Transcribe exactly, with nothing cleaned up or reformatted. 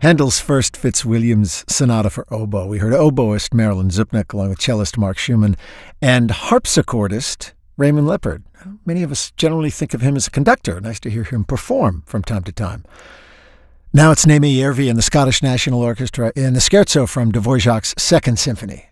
Handel's First Fitzwilliam's Sonata for Oboe. We heard oboist Marilyn Zupnik along with cellist Mark Schumann and harpsichordist Raymond Leppard. Many of us generally think of him as a conductor. Nice to hear him perform from time to time. Now it's Naomi Järvi and the Scottish National Orchestra in the Scherzo from Dvorak's Second Symphony.